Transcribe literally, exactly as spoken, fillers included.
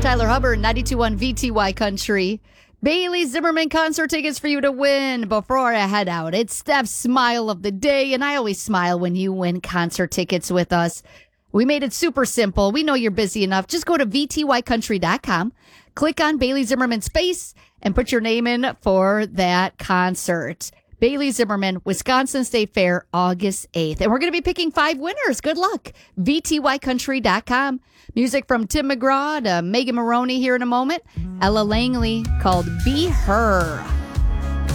Tyler Hubbard, ninety-two point one V T Y Country. Bailey Zimmerman concert tickets for you to win. Before I head out, it's Steph's smile of the day, and I always smile when you win concert tickets with us. We made it super simple. We know you're busy enough. Just go to V T Y country dot com, click on Bailey Zimmerman's face, and put your name in for that concert. Bailey Zimmerman, Wisconsin State Fair, August eighth. And we're going to be picking five winners. Good luck. V T Y country dot com. Music from Tim McGraw to Megan Maroney here in a moment. Ella Langley called Be Her.